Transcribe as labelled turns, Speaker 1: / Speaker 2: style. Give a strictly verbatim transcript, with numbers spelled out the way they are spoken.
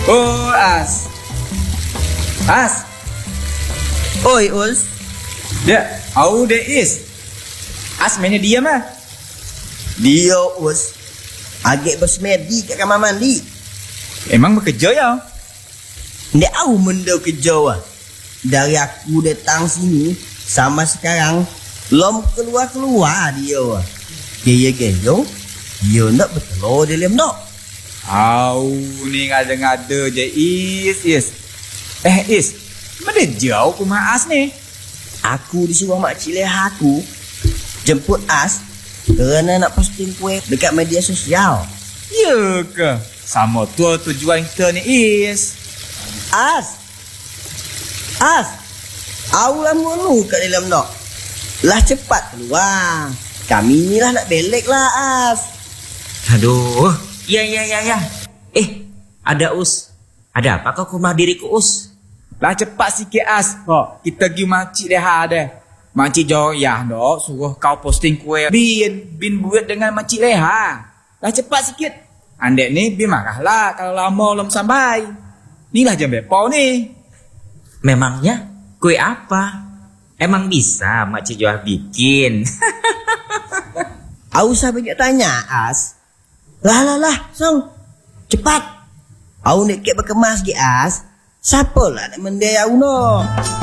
Speaker 1: Oh, As. As.
Speaker 2: Oi, Us.
Speaker 1: Dia, how there is? As mainnya diam ah.
Speaker 2: Dia, Us. Agak bersemedi kat kamar mandi.
Speaker 1: Emang bekerja ya?
Speaker 2: Ndak tahu menda kerja ah. Dari aku datang sini sama sekarang lom keluar-keluar dia ah. Gaya-gaya dia nak bertelur dalam nak.
Speaker 1: Au, ni ngada-ngada je Is, Is. Eh, Is. Mana jauh ke rumah As ni?
Speaker 2: Aku disuruh makcik leha aku jemput As kerana nak posting kuih dekat media sosial.
Speaker 1: Ya ke? Sama tu tujuan kita ni Is.
Speaker 2: As. As. Awak mulu kat dalam nak. Lah cepat keluar. Kami ni lah nak belek lah As.
Speaker 3: Aduh. Ya, ya, ya, ya. Eh, ada Us. Ada apa kau ke rumah diriku, Us?
Speaker 1: Lah cepat sikit As. Kok kita pergi makcik Leha dah. Makcik Joyah dok suruh kau posting kuih bin bin buat dengan makcik Leha. Lah cepat sikit. Andek ni bin marahlah kalau lama belum sampai. Inilah jam bepau ni.
Speaker 3: Memangnya kue apa? Emang bisa makcik Joah bikin?
Speaker 2: Aku usah banyak tanya As. Lah lah lah, Song. Cepat. Aku nak kek berkemas ke As. Siapa lah nak mendaya aku no?